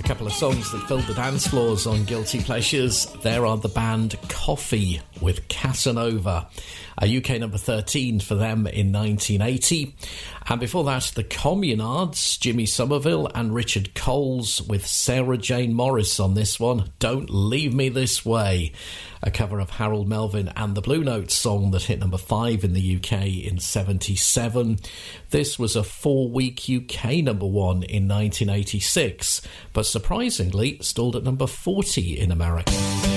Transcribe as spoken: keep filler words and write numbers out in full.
Couple of songs that filled the dance floors on Guilty Pleasures. There are the band Coffee with Casanova, a U K number thirteen for them in nineteen eighty. And before that, the Communards, Jimmy Somerville and Richard Coles with Sarah Jane Morris on this one, Don't Leave Me This Way, a cover of Harold Melvin and the Blue Notes song that hit number five in the U K in seventy-seven. This was a four-week U K number one in nineteen eighty-six, but surprisingly stalled at number forty in America.